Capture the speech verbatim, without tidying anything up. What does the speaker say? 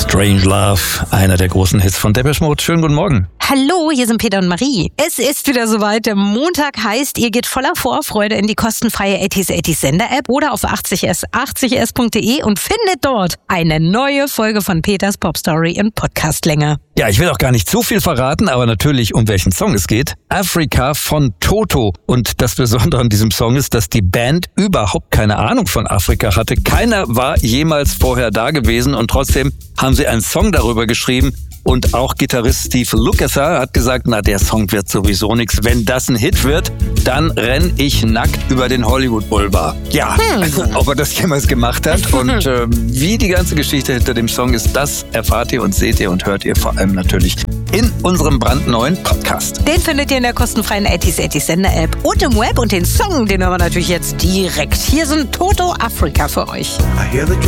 Strange Love, einer der großen Hits von Depeche Mode. Schönen guten Morgen. Hallo, hier sind Peter und Marie. Es ist wieder soweit. Der Montag heißt, ihr geht voller Vorfreude in die kostenfreie achtziger achtziger Sender-App oder auf achtzig s achtzig s punkt de und findet dort eine neue Folge von Peters Popstory in Podcastlänge. Ja, ich will auch gar nicht zu viel verraten, aber natürlich, um welchen Song es geht. Africa von Toto. Und das Besondere an diesem Song ist, dass die Band überhaupt keine Ahnung von Afrika hatte. Keiner war jemals vorher da gewesen und trotzdem haben sie einen Song darüber geschrieben. Und auch Gitarrist Steve Lukather hat gesagt, na, der Song wird sowieso nichts. Wenn das ein Hit wird, dann renn ich nackt über den Hollywood Boulevard. Ja, hm. ob er das jemals gemacht hat und äh, wie die ganze Geschichte hinter dem Song ist, das erfahrt ihr und seht ihr und hört ihr vor allem natürlich in unserem brandneuen Podcast. Den findet ihr in der kostenfreien achtziger achtziger Sender-App und im Web. Und den Song, den hören wir natürlich jetzt direkt. Hier sind Toto Africa für euch. I hear the